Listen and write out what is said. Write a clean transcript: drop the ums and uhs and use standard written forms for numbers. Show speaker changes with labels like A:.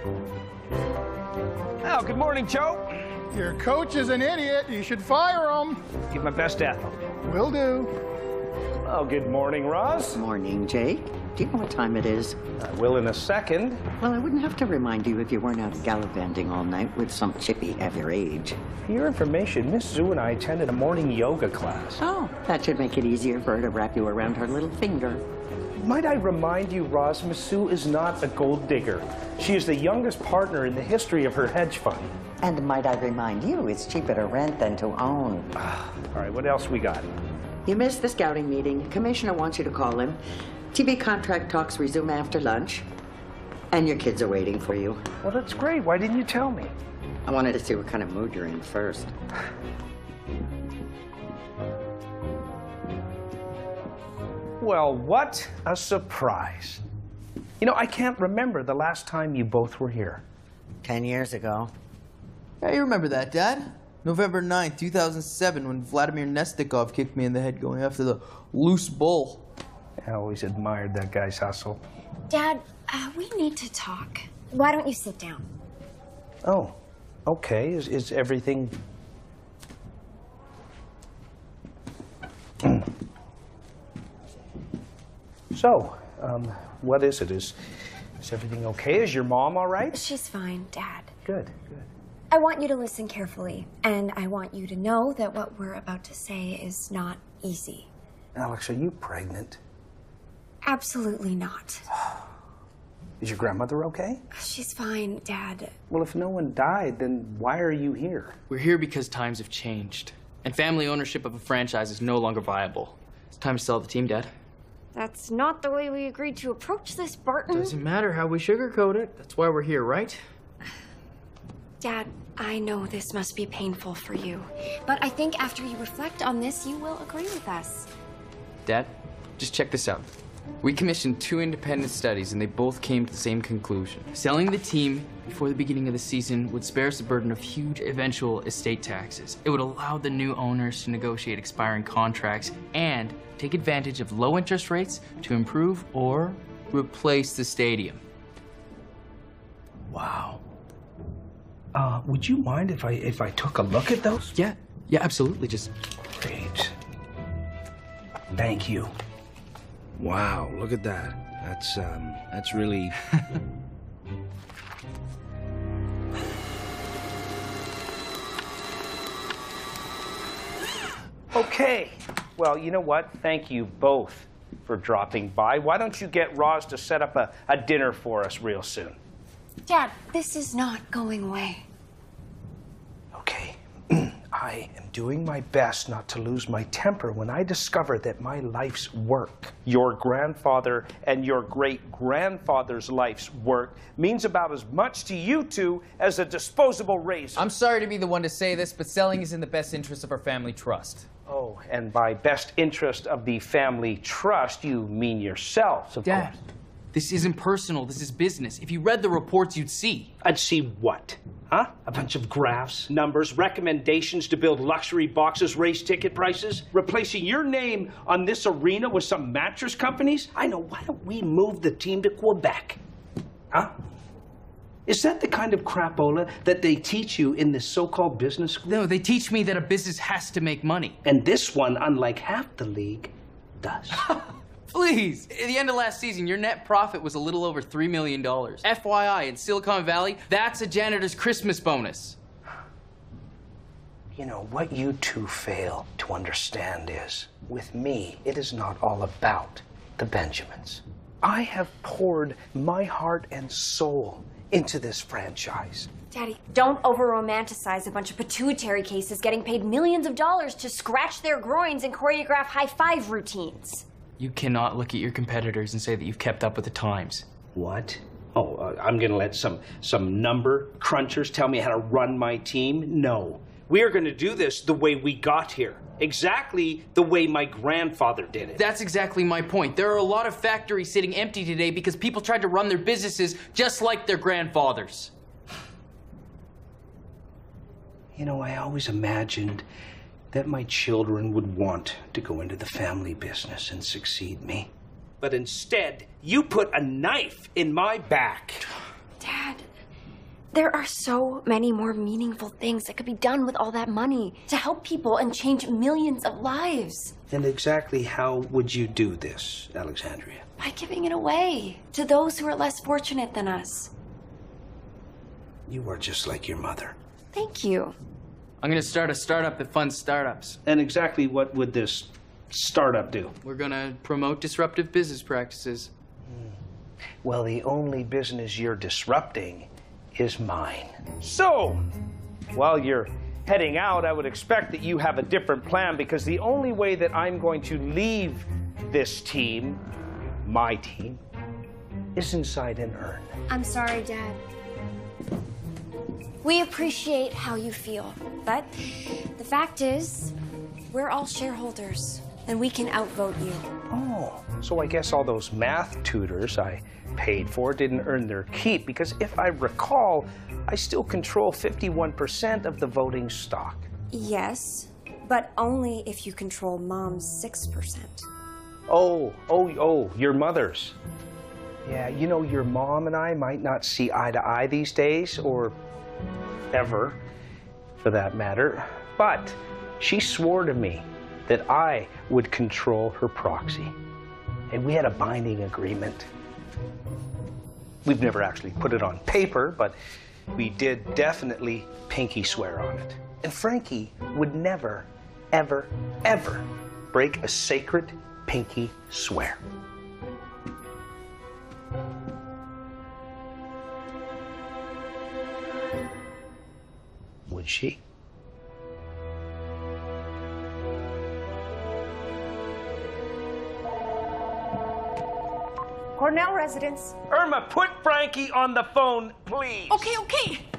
A: Oh, good morning, Joe.
B: Your coach is an idiot. You should fire him.
A: Give my best effort.
B: Will do.
A: Oh, good morning, Roz.
C: Morning, Jake. Do you know what time it is?
A: I will in a second.
C: Well, I wouldn't have to remind you if you weren't out gallivanting all night with some chippy of your age.
A: For your information, Miss Zhu and I attended a morning yoga class.
C: Oh, that should make it easier for her to wrap you around her little finger.
A: Might I remind you, Roz, Miss Zhu is not a gold digger. She is the youngest partner in the history of her hedge fund.
C: And might I remind you, it's cheaper to rent than to own.
A: All right, what else we got?
C: You missed the scouting meeting. Commissioner wants you to call him. TV contract talks resume after lunch. And your kids are waiting for you.
A: Well, that's great. Why didn't you tell me?
C: I wanted to see what kind of mood you're in first.
A: Well, what a surprise. You know, I can't remember the last time you both were here.
C: 10 years ago.
D: Yeah, you remember that, Dad? November 9th, 2007, when Vladimir Nestikov kicked me in the head going after the loose bull.
A: I always admired that guy's hustle.
E: Dad, we need to talk. Why don't you sit down?
A: Oh, okay. Is everything... So, what is it? Is everything okay? Is your mom all right?
E: She's fine, Dad.
A: Good, good.
E: I want you to listen carefully, and I want you to know that what we're about to say is not easy.
A: Alex, are you pregnant?
E: Absolutely not.
A: Is your grandmother okay?
E: She's fine, Dad.
A: Well, if no one died, then why are you here?
F: We're here because times have changed, and family ownership of a franchise is no longer viable. It's time to sell the team, Dad.
E: That's not the way we agreed to approach this, Barton.
F: Doesn't matter how we sugarcoat it. That's why we're here, right?
E: Dad, I know this must be painful for you, but I think after you reflect on this, you will agree with us.
F: Dad, just check this out. We commissioned 2 independent studies, and they both came to the same conclusion. Selling the team before the beginning of the season would spare us the burden of huge eventual estate taxes. It would allow the new owners to negotiate expiring contracts and take advantage of low interest rates to improve or replace the stadium.
A: Wow. Would you mind if I took a look at those?
F: Yeah, absolutely. Just
A: Great. Thank you.
G: Wow, look at that. That's really...
A: Okay. Well, you know what? Thank you both for dropping by. Why don't you get Roz to set up a dinner for us real soon?
E: Dad, this is not going away.
A: Okay. I am doing my best not to lose my temper when I discover that my life's work, your grandfather and your great-grandfather's life's work, means about as much to you two as a disposable razor.
H: I'm sorry to be the one to say this, but selling is in the best interest of our family trust.
A: Oh, and by best interest of the family trust, you mean yourselves, of
F: Dad,
A: course.
F: this isn't personal. This is business. If you read the reports, you'd see.
A: I'd see what? Huh? A bunch of graphs, numbers, recommendations to build luxury boxes, raise ticket prices, replacing your name on this arena with some mattress companies? I know, why don't we move the team to Quebec? Huh? Is that the kind of crapola that they teach you in this so-called business school?
F: No, they teach me that a business has to make money.
A: And this one, unlike half the league, does.
F: Please! At the end of last season, your net profit was a little over $3 million. FYI, in Silicon Valley, that's a janitor's Christmas bonus.
A: You know, what you two fail to understand is, with me, it is not all about the Benjamins. I have poured my heart and soul into this franchise.
E: Daddy, don't over-romanticize a bunch of pituitary cases getting paid millions of dollars to scratch their groins and choreograph high-five routines.
F: You cannot look at your competitors and say that you've kept up with the times.
A: What? Oh, I'm gonna let some number crunchers tell me how to run my team? No. We are gonna do this the way we got here. Exactly the way my grandfather did it.
F: That's exactly my point. There are a lot of factories sitting empty today because people tried to run their businesses just like their grandfathers.
A: You know, I always imagined that my children would want to go into the family business and succeed me. But instead, you put a knife in my back.
E: Dad, There are so many more meaningful things that could be done with all that money to help people and change millions of lives.
A: And exactly how would you do this, Alexandria?
E: By giving it away to those who are less fortunate than us.
A: You are just like your mother.
E: Thank you.
F: I'm gonna start a startup that funds startups.
A: And exactly what would this startup do?
F: We're gonna promote disruptive business practices.
A: Well, the only business you're disrupting is mine. So, while you're heading out, I would expect that you have a different plan, because the only way that I'm going to leave this team, my team, is inside an urn.
E: I'm sorry, Dad. We appreciate how you feel, but the fact is, we're all shareholders, and we can outvote you.
A: Oh, so I guess all those math tutors I paid for didn't earn their keep, because if I recall, I still control 51% of the voting stock.
E: Yes, but only if you control Mom's 6%.
A: Oh, your mother's. Yeah, you know, your mom and I might not see eye to eye these days, or ever, for that matter, but she swore to me that I would control her proxy. And we had a binding agreement. We've never actually put it on paper, but we did definitely pinky swear on it. And Frankie would never, ever, ever break a sacred pinky swear. Would she?
E: Cornell residence.
A: Irma, put Frankie on the phone, please.
E: Okay.